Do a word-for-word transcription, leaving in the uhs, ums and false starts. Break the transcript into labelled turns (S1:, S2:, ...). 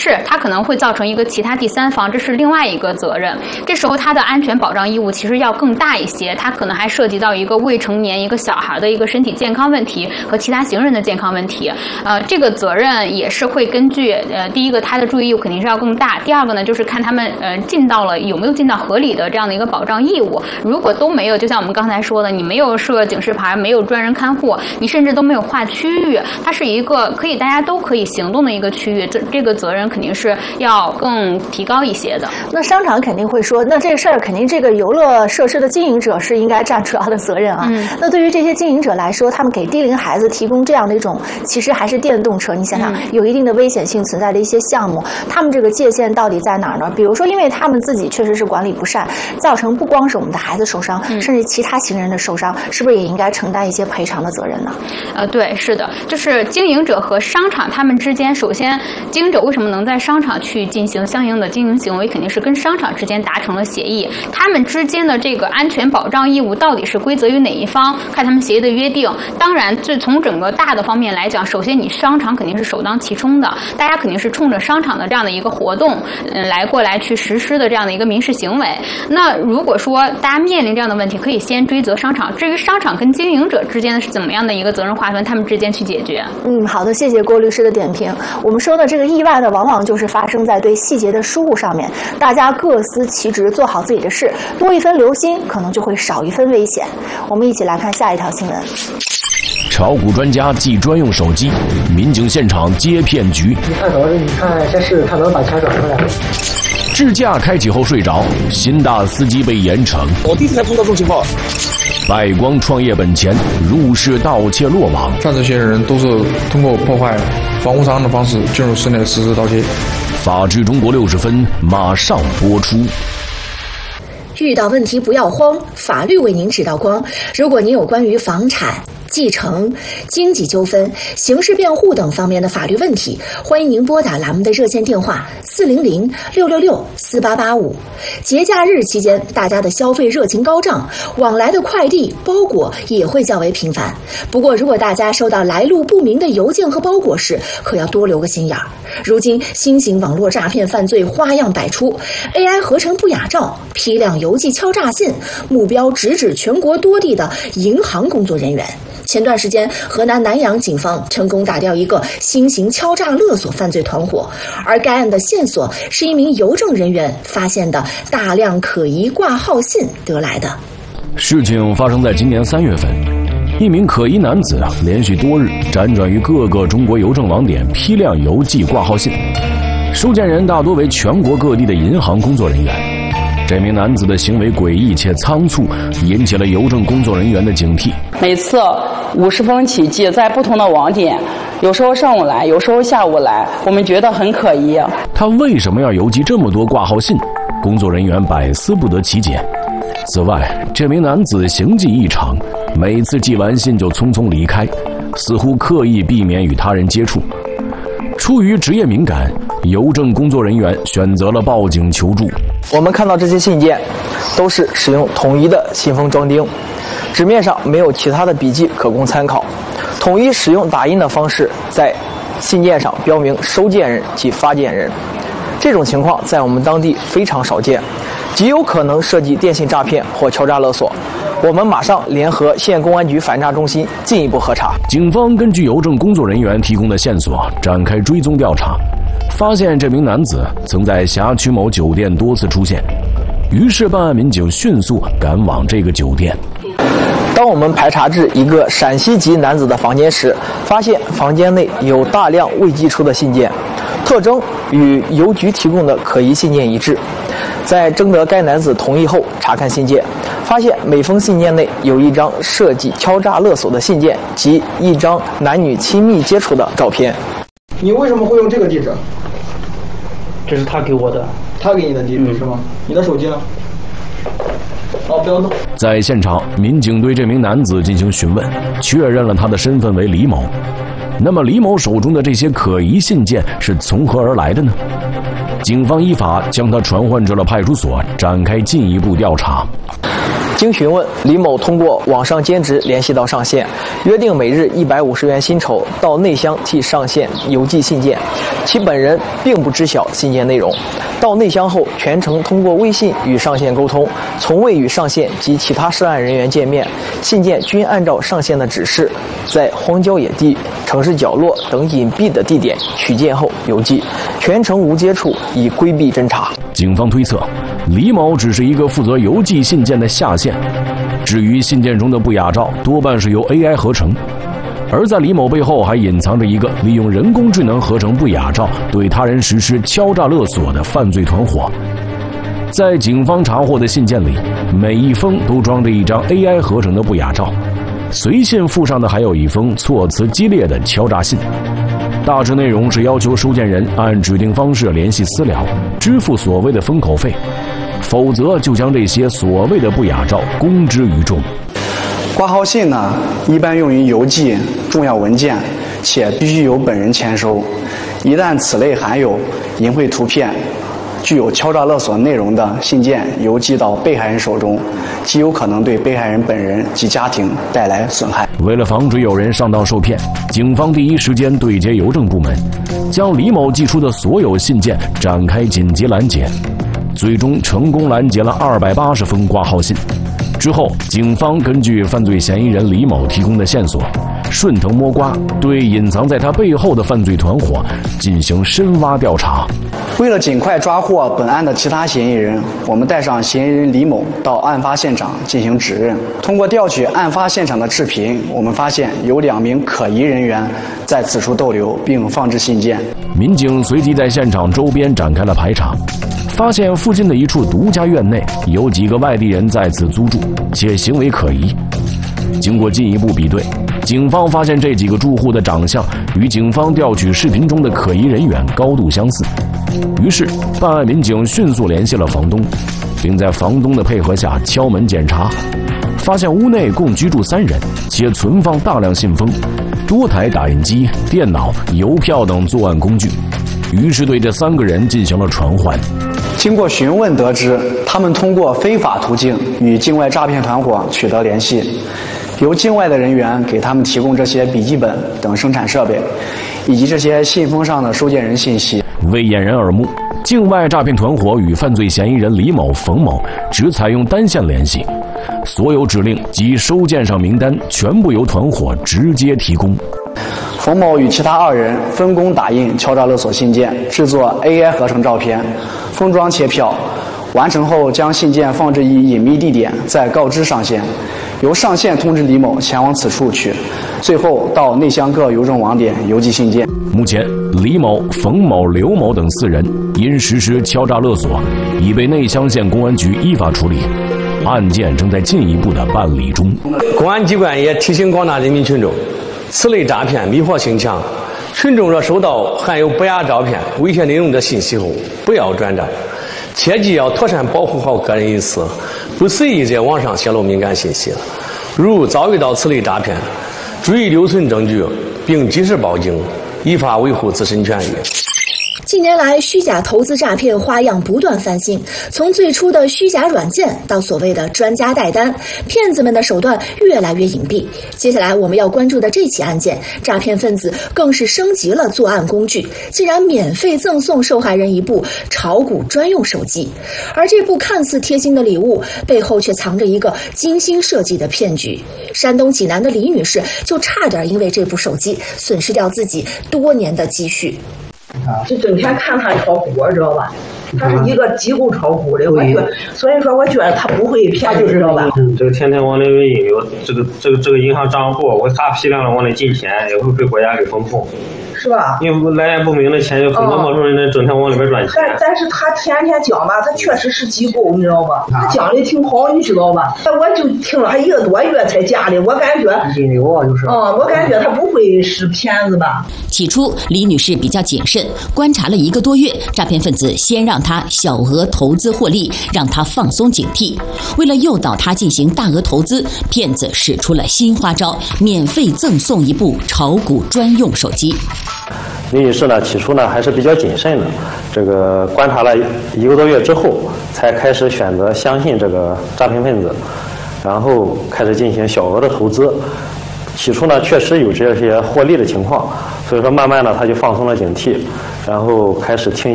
S1: 是它可能会造成一个其他第三方，这是另外一个责任。这时候它的安全保障义务其实要更大一些，它可能还涉及到一个未成年一个小孩的一个身体健康问题和其他行人的健康问题。呃，这个责任也是会根据呃，第一个它的注意义务肯定是要更大，第二个呢就是看他们呃尽到了有没有尽到合理的这样的一个保障义务。如果都没有，就像我们刚才说的，你没有设警示牌，没有专人看护，你甚至都没有划区域，它是一个可以大家都可以行动的一个区域，这这个责任肯定是要更提高一些的。
S2: 那商场肯定会说，那这个事儿肯定这个游乐设施的经营者是应该占主要的责任啊。嗯、那对于这些经营者来说，他们给低龄孩子提供这样的一种，其实还是电动车，你想想、嗯、有一定的危险性存在的一些项目，他们这个界限到底在哪儿呢？比如说，因为他们自己确实是管理不善，造成不光是我们的孩子受伤，嗯、甚至其他行人的受伤，是不是也应该承担一些赔偿的责任呢？
S1: 呃，对，是的，就是经营者和商场他们之间，首先，经营者为什么能在商场去进行相应的经营行为，肯定是跟商场之间达成了协议，他们之间的这个安全保障义务到底是归责于哪一方，看他们协议的约定。当然，最从整个大的方面来讲，首先你商场肯定是首当其冲的，大家肯定是冲着商场的这样的一个活动，嗯，来过来去实施的这样的一个民事行为。那如果说大家面临这样的问题，可以先追责商场。至于商场跟经营者之间的是怎么样的一个责任划分，他们之间去解决。
S2: 嗯，好的，谢谢郭律师的点评。我们说的这个意外呢，往往就是发生在对细节的疏忽上面，大家各司其职，做好自己的事，多一分留心，可能就会少一分危险。我们一起来看下一条新闻。
S3: 炒股专家寄专用手机，民警现场接骗局。
S4: 你看手机，你看先试试看能把钱转出来。
S3: 智驾开启后睡着，新大司机被严惩。
S5: 我第一次才碰到这种情况。
S3: 败光创业本钱，入室盗窃落网。
S6: 犯罪嫌疑人都是通过破坏房屋商的方式进入室内实施盗窃。
S3: 法治中国六十分马上播出。
S2: 遇到问题不要慌，法律为您指道光。如果您有关于房产、继承、经济纠纷、刑事辩护等方面的法律问题，欢迎您拨打栏目的热线电话四零零六六六四八八五。节假日期间，大家的消费热情高涨，往来的快递、包裹也会较为频繁。不过，如果大家收到来路不明的邮件和包裹时，可要多留个心眼儿。如今，新型网络诈骗犯罪花样百出 ，A I 合成不雅照，批量邮寄敲诈信，目标直指全国多地的银行工作人员。前段时间，河南南阳警方成功打掉一个新型敲诈勒索犯罪团伙，而该案的线索是一名邮政人员发现的大量可疑挂号信得来的。
S3: 事情发生在今年三月份，一名可疑男子连续多日辗转于各个中国邮政网点批量邮寄挂号信，收件人大多为全国各地的银行工作人员。这名男子的行为诡异且仓促，引起了邮政工作人员的警惕。
S7: 每次五十封起寄，在不同的网点，有时候上午来，有时候下午来，我们觉得很可疑。
S3: 他为什么要邮寄这么多挂号信？工作人员百思不得其解。此外，这名男子行迹异常，每次寄完信就匆匆离开，似乎刻意避免与他人接触。出于职业敏感，邮政工作人员选择了报警求助。
S4: 我们看到这些信件都是使用统一的信封装订，纸面上没有其他的笔记可供参考，统一使用打印的方式在信件上标明收件人及发件人。这种情况在我们当地非常少见，极有可能涉及电信诈骗或敲诈勒索。我们马上联合县公安局反诈中心进一步核查。
S3: 警方根据邮政工作人员提供的线索展开追踪调查，发现这名男子曾在辖区某酒店多次出现，于是办案民警迅速赶往这个酒店。
S4: 当我们排查至一个陕西籍男子的房间时，发现房间内有大量未寄出的信件，特征与邮局提供的可疑信件一致。在征得该男子同意后，查看信件，发现每封信件内有一张涉及敲诈勒索的信件及一张男女亲密接触的照片。
S8: 你为什么会用这个地址？
S9: 这是他给我的。
S8: 他给你的地址、嗯、是吗？你的手机呢？哦，不要动。
S3: 在现场，民警对这名男子进行询问，确认了他的身份为李某。那么李某手中的这些可疑信件是从何而来的呢？警方依法将他传唤至了派出所，展开进一步调查。
S4: 经询问，李某通过网上兼职联系到上线，约定每日一百五十元薪酬到内乡替上线邮寄信件，其本人并不知晓信件内容。到内乡后，全程通过微信与上线沟通，从未与上线及其他涉案人员见面，信件均按照上线的指示，在荒郊野地、城市角落等隐蔽的地点取件后邮寄，全程无接触，以规避侦查。
S3: 警方推测，李某只是一个负责邮寄信件的下线，至于信件中的不雅照，多半是由 A I 合成。而在李某背后还隐藏着一个利用人工智能合成不雅照对他人实施敲诈勒索的犯罪团伙。在警方查获的信件里，每一封都装着一张 A I 合成的不雅照，随信附上的还有一封措辞激烈的敲诈信。大致内容是要求收件人按指定方式联系私了，支付所谓的封口费，否则就将这些所谓的不雅照公之于众。
S5: 挂号信呢，一般用于邮寄重要文件，且必须由本人签收。一旦此类含有淫秽图片、具有敲诈勒索内容的信件邮寄到被害人手中，极有可能对被害人本人及家庭带来损害。
S3: 为了防止有人上当受骗，警方第一时间对接邮政部门，将李某寄出的所有信件展开紧急拦截，最终成功拦截了二百八十封挂号信。之后，警方根据犯罪嫌疑人李某提供的线索，顺藤摸瓜，对隐藏在他背后的犯罪团伙进行深挖调查。
S5: 为了尽快抓获本案的其他嫌疑人，我们带上嫌疑人李某到案发现场进行指认。通过调取案发现场的视频，我们发现有两名可疑人员在此处逗留并放置信件。
S3: 民警随即在现场周边展开了排查，发现附近的一处独家院内有几个外地人在此租住，且行为可疑。经过进一步比对，警方发现这几个住户的长相与警方调取视频中的可疑人员高度相似。于是，办案民警迅速联系了房东，并在房东的配合下敲门检查，发现屋内共居住三人，且存放大量信封、多台打印机、电脑、邮票等作案工具。于是对这三个人进行了传唤。
S5: 经过询问得知，他们通过非法途径与境外诈骗团伙取得联系，由境外的人员给他们提供这些笔记本等生产设备，以及这些信封上的收件人信息。
S3: 为掩人耳目，境外诈骗团伙与犯罪嫌疑人李某、冯某只采用单线联系，所有指令及收件上名单全部由团伙直接提供。
S5: 冯某与其他二人分工打印敲诈勒索信件，制作 A I 合成照片，封装切票，完成后将信件放置于隐秘地点，再告知上线，由上线通知李某前往此处取，最后到内乡各邮政网点邮寄信件。
S3: 目前，李某、冯某、刘某等四人因实施敲诈勒索，已被内乡县公安局依法处理，案件正在进一步的办理中。
S10: 公安机关也提醒广大人民群众，此类诈骗迷惑性强，群众若收到含有不雅照片、猥亵内容的信息后，不要转载，切记要妥善保护好个人隐私，不随意在网上泄露敏感信息。如遭遇到此类诈骗，注意留存证据，并及时报警，依法维护自身权益。
S2: 近年来，虚假投资诈骗花样不断翻新，从最初的虚假软件到所谓的专家代单，骗子们的手段越来越隐蔽。接下来我们要关注的这起案件，诈骗分子更是升级了作案工具，竟然免费赠送受害人一部炒股专用手机。而这部看似贴心的礼物，背后却藏着一个精心设计的骗局。山东济南的李女士就差点因为这部手机损失掉自己多年的积蓄。
S11: 就整天看他炒股，知道吧？他是一个机构炒股的，我觉得，所以说我觉得他不会骗，就知道吧？
S12: 嗯，这个天天往里引流，这个这个这个银行账户，我大批量的往里进钱，也会被国家给封控。
S11: 是吧？
S12: 因为来源不明的钱，有很多陌生人整天往里边转钱。
S11: 但但是他天天讲吧，他确实是机构，你知道吧？他讲的挺好，你知道吧？我就听了，还一个多月才加的，我感觉
S9: 引流啊，就是。
S11: 嗯，我感觉他不会是骗子吧？
S13: 起初，李女士比较谨慎，观察了一个多月，诈骗分子先让她小额投资获利，让她放松警惕。为了诱导她进行大额投资，骗子使出了新花招，免费赠送一部炒股专用手机。
S14: 李女士呢，起初呢还是比较谨慎的，这个观察了一个多月之后，才开始选择相信这个诈骗分子。 然后开始进行小额的投资。起初呢，确实有这些获利的情况，所以说慢慢的他就放松了警惕，然后开始听